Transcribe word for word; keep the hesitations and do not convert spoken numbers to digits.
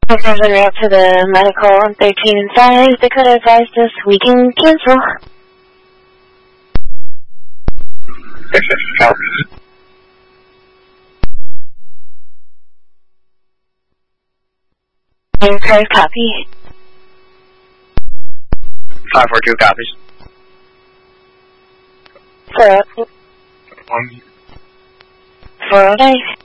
Confirms en route to the medical on thirteen and five. They could have advised us we can cancel. Your card copy. five four two copies. four oh nine.